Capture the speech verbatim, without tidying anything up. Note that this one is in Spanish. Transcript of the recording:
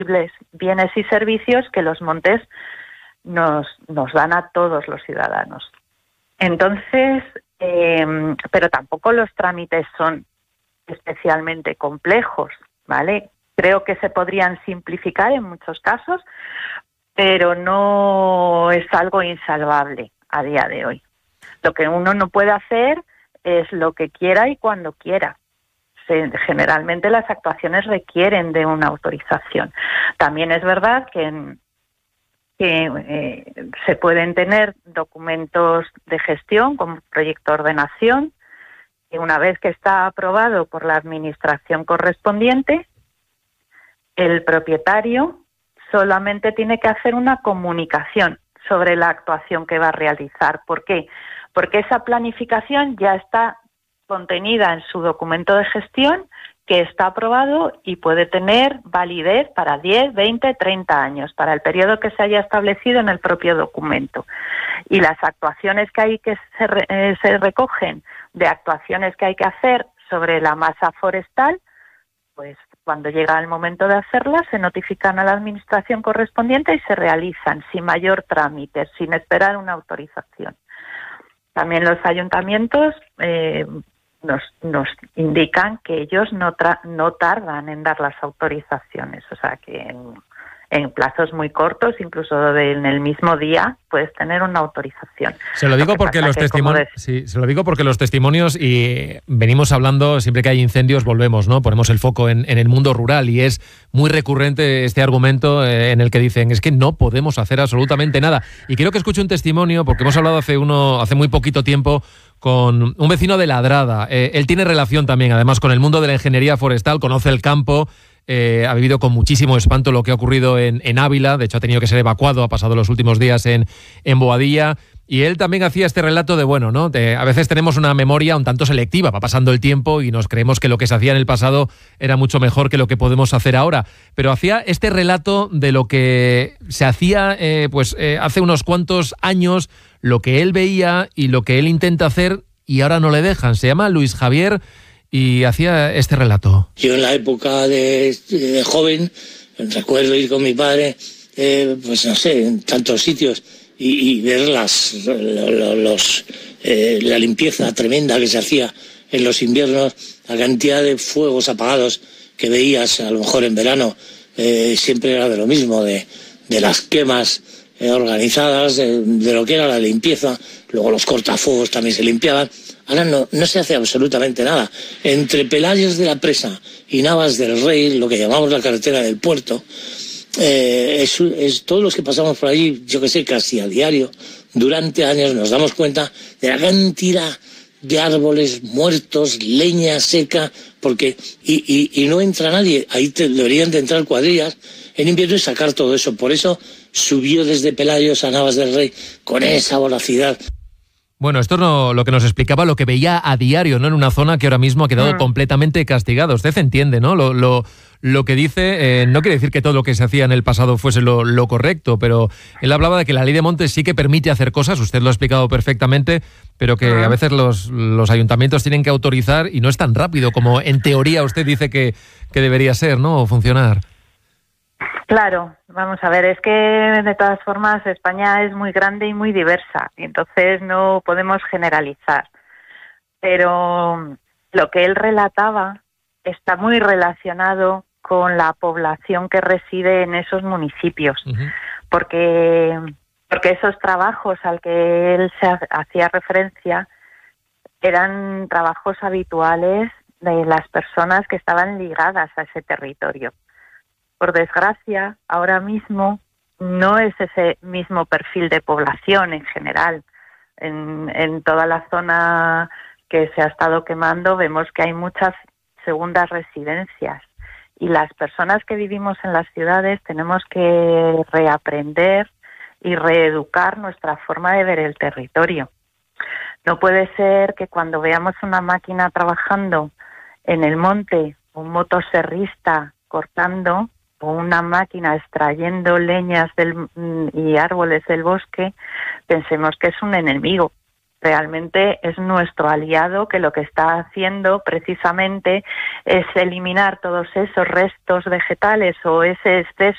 bienes y servicios que los montes nos, nos dan a todos los ciudadanos. Entonces, eh, pero tampoco los trámites son especialmente complejos, ¿vale? Creo que se podrían simplificar en muchos casos, pero no es algo insalvable a día de hoy. Lo que uno no puede hacer es lo que quiera y cuando quiera. Se, generalmente las actuaciones requieren de una autorización. También es verdad que, en, que eh, se pueden tener documentos de gestión como proyecto de ordenación, y una vez que está aprobado por la administración correspondiente, el propietario solamente tiene que hacer una comunicación sobre la actuación que va a realizar. ¿Por qué? Porque esa planificación ya está contenida en su documento de gestión, que está aprobado y puede tener validez para diez, veinte, treinta años, para el periodo que se haya establecido en el propio documento. Y las actuaciones que hay que se, eh, se recogen de actuaciones que hay que hacer sobre la masa forestal, pues cuando llega el momento de hacerlas, se notifican a la administración correspondiente y se realizan sin mayor trámite, sin esperar una autorización. También los ayuntamientos eh, nos, nos indican que ellos no, tra- no tardan en dar las autorizaciones, o sea que en, en plazos muy cortos, incluso de, en el mismo día, puedes tener una autorización. Se lo digo lo porque los que, testimonios, de... sí, se lo digo porque los testimonios, y venimos hablando, siempre que hay incendios volvemos, ¿no? Ponemos el foco en, en el mundo rural, y es muy recurrente este argumento eh, en el que dicen, es que no podemos hacer absolutamente nada. Y quiero que escuche un testimonio, porque hemos hablado hace uno, hace muy poquito tiempo con un vecino de Ladrada. Eh, él tiene relación también, además, con el mundo de la ingeniería forestal, conoce el campo. Eh, ha vivido con muchísimo espanto lo que ha ocurrido en, en Ávila. De hecho, ha tenido que ser evacuado, ha pasado los últimos días en, en Boadilla. Y él también hacía este relato de, bueno, ¿no? De, a veces tenemos una memoria un tanto selectiva, va pasando el tiempo y nos creemos que lo que se hacía en el pasado era mucho mejor que lo que podemos hacer ahora. Pero hacía este relato de lo que se hacía eh, pues eh, hace unos cuantos años, lo que él veía y lo que él intenta hacer y ahora no le dejan. Se llama Luis Javier y hacía este relato. Yo en la época de, de joven recuerdo ir con mi padre, eh, pues no sé, en tantos sitios y, y ver las, los, los, eh, la limpieza tremenda que se hacía en los inviernos, la cantidad de fuegos apagados que veías a lo mejor en verano, eh, siempre era de lo mismo, de, de las quemas eh, organizadas, de, de lo que era la limpieza, luego los cortafuegos también se limpiaban. Ahora no, no se hace absolutamente nada. Entre Pelayos de la Presa y Navas del Rey, lo que llamamos la carretera del puerto, eh, es, es todos los que pasamos por allí, yo que sé, casi a diario, durante años nos damos cuenta de la cantidad de árboles muertos, leña seca, porque y, y, y no entra nadie. Ahí te, deberían de entrar cuadrillas en invierno y sacar todo eso. Por eso subió desde Pelayos a Navas del Rey con esa voracidad. Bueno, esto no lo que nos explicaba, lo que veía a diario, ¿no? En una zona que ahora mismo ha quedado mm. completamente castigada. Usted entiende, ¿no? Lo, lo, lo que dice, eh, no quiere decir que todo lo que se hacía en el pasado fuese lo, lo correcto, pero él hablaba de que la ley de montes sí que permite hacer cosas, usted lo ha explicado perfectamente, pero que mm. a veces los, los ayuntamientos tienen que autorizar y no es tan rápido como en teoría usted dice que, que debería ser, ¿no? O funcionar. Claro, vamos a ver, es que de todas formas España es muy grande y muy diversa, y entonces no podemos generalizar. Pero lo que él relataba está muy relacionado con la población que reside en esos municipios, uh-huh. porque, porque esos trabajos al que él se hacía referencia eran trabajos habituales de las personas que estaban ligadas a ese territorio. Por desgracia, ahora mismo no es ese mismo perfil de población en general. En, en toda la zona que se ha estado quemando vemos que hay muchas segundas residencias y las personas que vivimos en las ciudades tenemos que reaprender y reeducar nuestra forma de ver el territorio. No puede ser que cuando veamos una máquina trabajando en el monte, un motoserrista cortando, o una máquina extrayendo leñas del, y árboles del bosque, pensemos que es un enemigo. Realmente es nuestro aliado que lo que está haciendo precisamente es eliminar todos esos restos vegetales o ese exceso